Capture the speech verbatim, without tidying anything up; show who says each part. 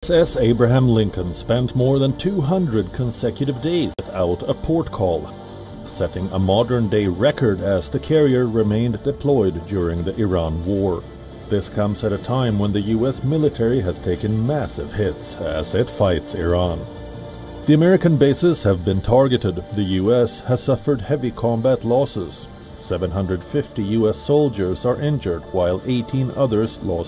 Speaker 1: U S S Abraham Lincoln spent more than two hundred consecutive days without a port call, setting a modern-day record as the carrier remained deployed during the Iran war. This comes at a time when the U S military has taken massive hits as it fights Iran. The American bases have been targeted. The U S has suffered heavy combat losses. seven hundred fifty U S soldiers are injured while eighteen others lost